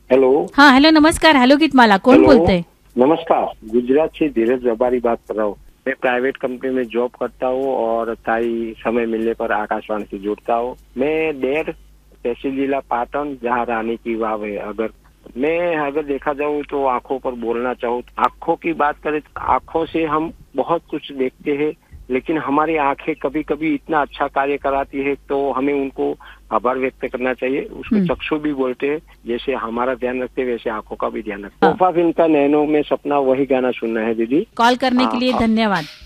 Hello. હા, hello, નમસ્કાર. Hello Geetmala, કોણ हेलो, बोलते हैं? नमस्कार. गुजरात से धीरज रबारी बात कर रहा हूँ. मैं प्राइवेट कंपनी में जॉब करता हूँ और ताई समय मिलने पर आकाशवाणी से जुड़ता हूँ. मैं डेर तहसील जिला पाटन, जहाँ रानी की वाव है. अगर देखा जाऊँ तो आंखों पर बोलना चाहूँ, आंखों की बात करें तो आंखों से हम बहुत कुछ देखते हैं, लेकिन हमारी आंखें कभी कभी इतना अच्छा कार्य कराती है तो हमें उनको आभार व्यक्त करना चाहिए. उसको चक्षु भी बोलते हैं. जैसे हमारा ध्यान रखते हैं वैसे आंखों का भी ध्यान रखते हैं. तोहफा फिल्म का नैनो में सपना, वही गाना सुनना है दीदी. कॉल करने के लिए हाँ. धन्यवाद.